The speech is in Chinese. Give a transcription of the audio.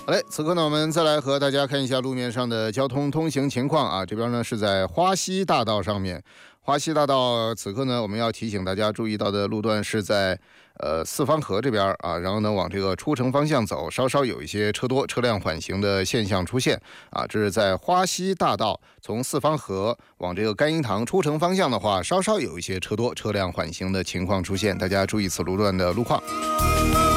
好嘞，此刻呢，我们再来和大家看一下路面上的交通通行情况啊。这边呢是在花溪大道上面，花溪大道此刻呢，我们要提醒大家注意到的路段是在四方河这边啊，然后呢往这个出城方向走，稍稍有一些车多、车辆缓行的现象出现啊。这是在花溪大道从四方河往这个甘英堂出城方向的话，稍稍有一些车多、车辆缓行的情况出现，大家注意此路段的路况。